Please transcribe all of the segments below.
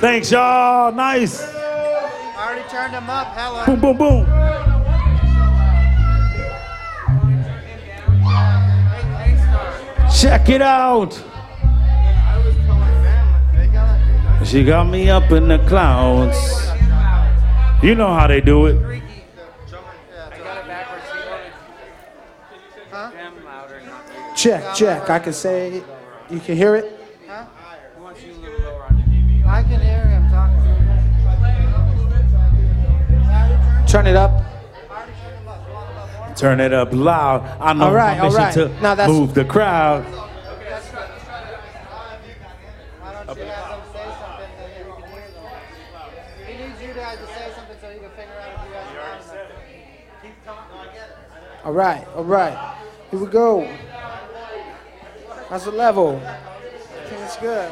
Thanks, y'all. Nice. I already turned them up. Hella. Boom, boom, boom. Check it out. She got me up in the clouds. You know how they do it. Check. I can say it. You can hear it? Huh? I can hear him talking. Turn it up. Turn it up loud. I know my mission to now that's, move the crowd. Why don't you have them say something so you can hear them? He needs you guys to say something so he can figure out if you guys are loud enough. Keep talking. I get it. all right. Here we go. How's the level? I think it's good.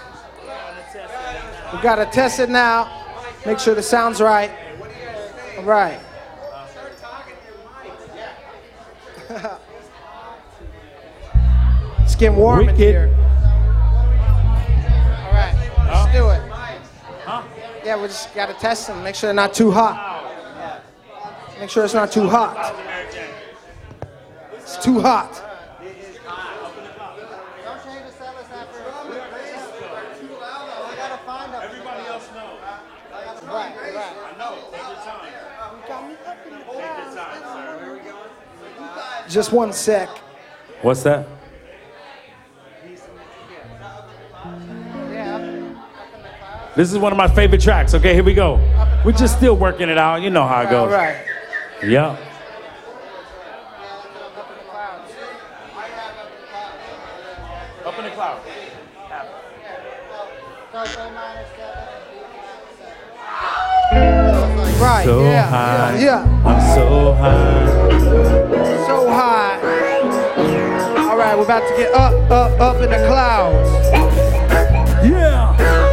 We gotta test it now. Make sure the sound's right. All right. It's getting warm in here. All right, let's do it. Yeah, we just gotta test them. Make sure they're not too hot. Make sure it's not too hot. It's too hot. Don't change the set list after. I gotta find them. Everybody else knows. Right. I know. Take your time. Take your time, sir. Where are we going? Just 1 sec. What's that? This is one of my favorite tracks. Okay, here we go. We're just still working it out. You know how it goes. All right. Yeah. Up in the cloud. Right. So yeah. high. Yeah. I'm so high. So high. All right, we're about to get up in the clouds. Yeah.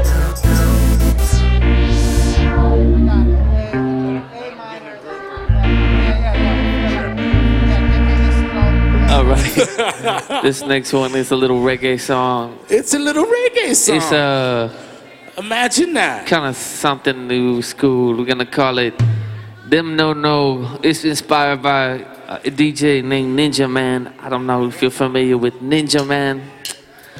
All right. This next one is a little reggae song. It's a little reggae song. It's imagine that. Kind of something new school. We're gonna call it Them No No. It's inspired by a DJ named Ninja Man. I don't know if you're familiar with Ninja Man.